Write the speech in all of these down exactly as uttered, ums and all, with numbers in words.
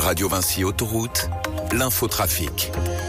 Radio Vinci Autoroute, l'infotrafic.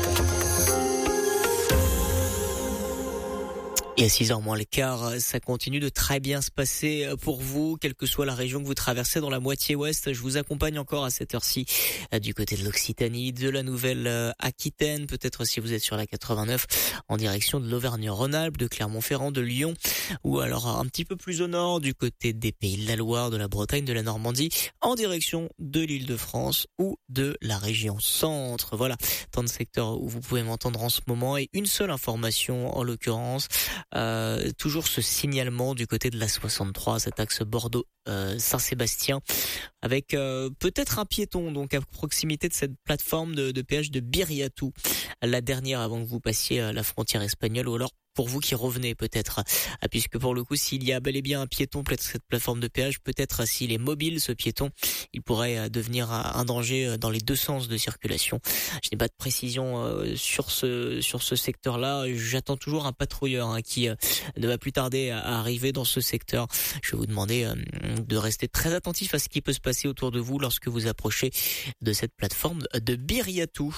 Et à six heures moins le quart, ça continue de très bien se passer pour vous, quelle que soit la région que vous traversez dans la moitié ouest. Je vous accompagne encore à cette heure-ci du côté de l'Occitanie, de la Nouvelle-Aquitaine, peut-être si vous êtes sur la quatre-vingt-neuf en direction de l'Auvergne-Rhône-Alpes, de Clermont-Ferrand, de Lyon, ou alors un petit peu plus au nord du côté des Pays de la Loire, de la Bretagne, de la Normandie, en direction de l'Île-de-France ou de la région centre. Voilà, tant de secteurs où vous pouvez m'entendre en ce moment. Et une seule information en l'occurrence, Euh, toujours ce signalement du côté de la soixante-trois, cet axe Bordeaux-Saint-Sébastien, euh, avec euh, peut-être un piéton donc à proximité de cette plateforme de, de péage de Biriatou, la dernière avant que vous passiez la frontière espagnole, ou alors pour vous qui revenez peut-être, puisque pour le coup s'il y a bel et bien un piéton près de cette plateforme de péage, peut-être s'il est mobile ce piéton, il pourrait devenir un danger dans les deux sens de circulation. Je n'ai pas de précision sur ce sur ce secteur-là. J'attends toujours un patrouilleur hein, qui ne va plus tarder à arriver dans ce secteur. Je vais vous demander de rester très attentif à ce qui peut se passer autour de vous lorsque vous approchez de cette plateforme de Biriatou.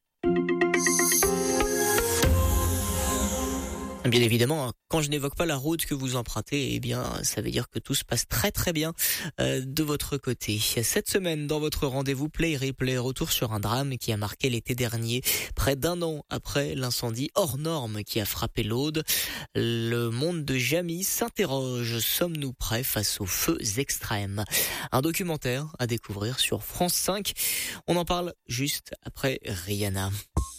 Bien évidemment, quand je n'évoque pas la route que vous empruntez, eh bien, ça veut dire que tout se passe très très bien euh, de votre côté. Cette semaine, dans votre rendez-vous Play Replay, retour sur un drame qui a marqué l'été dernier, près d'un an après l'incendie hors norme qui a frappé l'Aude. Le monde de Jamie s'interroge, sommes-nous prêts face aux feux extrêmes? Un documentaire à découvrir sur France cinq. On en parle juste après Rihanna.